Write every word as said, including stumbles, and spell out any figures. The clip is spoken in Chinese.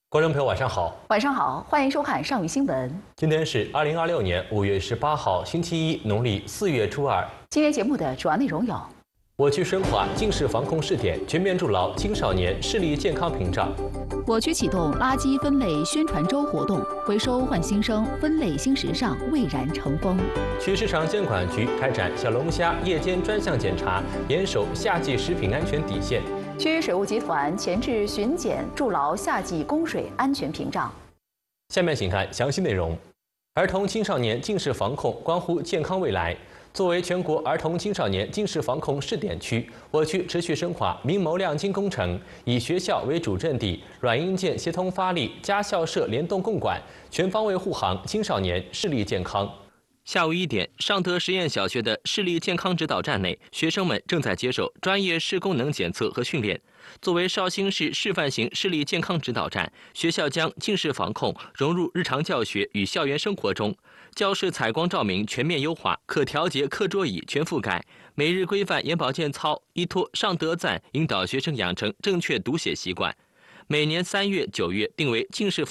观众朋友，晚上好。 晚上好，欢迎收看上午新闻。 今天是二零二六年五月十八号，星期一，农历四月初二。 今天节目的主要内容有： 我区深化近视防控试点，全面筑牢青少年视力健康屏障。 我区启动垃圾分类宣传周活动，回收换新生，分类新时尚蔚然成风。 区市场监管局开展小龙虾夜间专项检查，严守夏季食品安全底线。 区水务集团前置巡检，筑牢夏季供水安全屏障。 下面请看详细内容。儿童青少年近视防控关乎健康未来。作为全国儿童青少年近视防控试点区，我区持续深化明眸亮金工程，以学校为主阵地，软硬件协同发力，家校社联动共管，全方位护航青少年视力健康。下午一点，尚德实验小学的视力健康指导站内，学生们正在接受专业视功能检测和训练。作为绍兴市示范型视力健康指导站，学校将近视防控融入日常教学与校园生活中。教室采光照明全面优化，可调节课桌椅全覆盖，每日规范眼保健操，依托尚德赞引导学生养成正确读写习惯。每年三月、九月定为近视